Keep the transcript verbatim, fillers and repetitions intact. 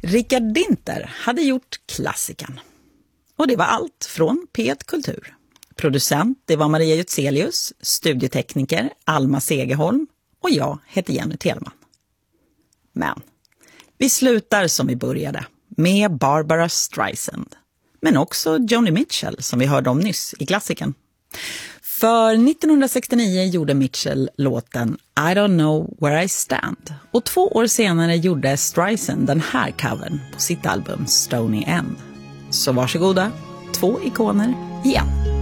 Richard Dinter hade gjort klassiken. Och det var allt från P ett Kultur. Producent, det var Maria Jutzelius, studietekniker Alma Segerholm och jag heter Jenny Telman. Men vi slutar som vi började, med Barbara Streisand. Men också Joni Mitchell som vi hörde om nyss i klassiken. För nittonhundrasextionio gjorde Mitchell låten I don't know where I stand. Och två år senare gjorde Streisand den här covern på sitt album Stony End. Så varsågoda, två ikoner igen.